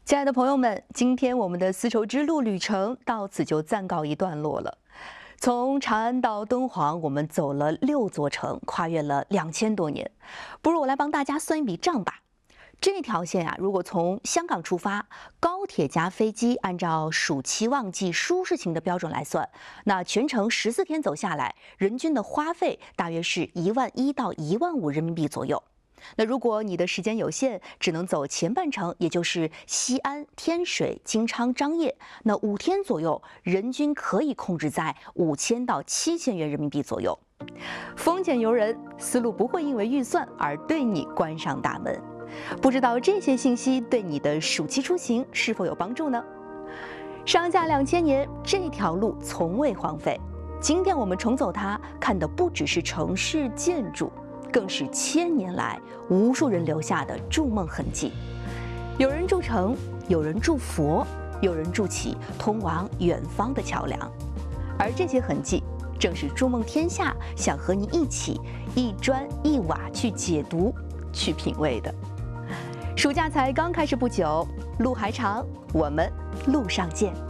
亲爱的朋友们，今天我们的丝绸之路旅程到此就暂告一段落了。从长安到敦煌，我们走了6座城，跨越了2000多年。不如我来帮大家算一笔账吧。这条线如果从香港出发，高铁加飞机，按照暑期旺季舒适型的标准来算，那全程14天走下来，人均的花费大约是11000到15000人民币左右。那如果你的时间有限，只能走前半程，也就是西安、天水、金昌、张掖，那5天左右，人均可以控制在5000到7000元人民币左右。丰俭由人，丝路不会因为预算而对你关上大门。不知道这些信息对你的暑期出行是否有帮助呢？上下2000年，这条路从未荒废。今天我们重走它，看的不只是城市建筑，更是1000年来无数人留下的筑梦痕迹。有人筑城，有人筑佛，有人筑起通往远方的桥梁。而这些痕迹，正是筑梦天下想和你一起一砖一瓦去解读、去品味的。暑假才刚开始不久，路还长，我们路上见。